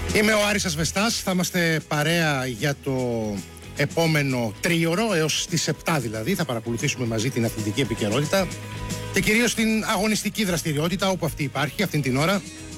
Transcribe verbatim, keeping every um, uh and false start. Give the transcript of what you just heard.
Είμαι ο Άρης Ασβεστάς, θα είμαστε παρέα για το επόμενο τρίωρο, έως τις επτά δηλαδή. Θα παρακολουθήσουμε μαζί την αθλητική επικαιρότητα και κυρίως την αγωνιστική δραστηριότητα όπου αυτή υπάρχει αυτή την ώρα.